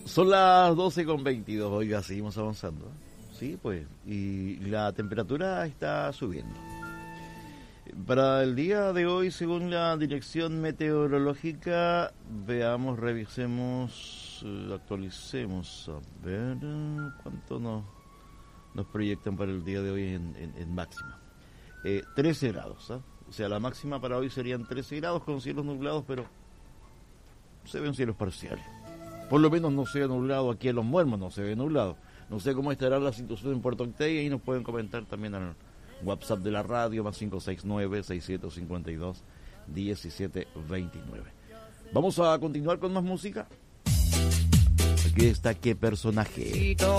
Son las 12:22, oiga, seguimos avanzando. Sí, pues, y la temperatura está subiendo. Para el día de hoy, según la dirección meteorológica, veamos, revisemos, actualicemos, a ver cuánto nos proyectan para el día de hoy en máxima. 13 grados, ¿eh? O sea, la máxima para hoy serían 13 grados con cielos nublados, pero se ven cielos parciales. Por lo menos no se ve nublado aquí en Los Muermos, no se ve nublado. No sé cómo estará la situación en Puerto Octay, y ahí nos pueden comentar también al WhatsApp de la radio, más 569-6752-1729. Vamos a continuar con más música. Aquí está Qué Personaje.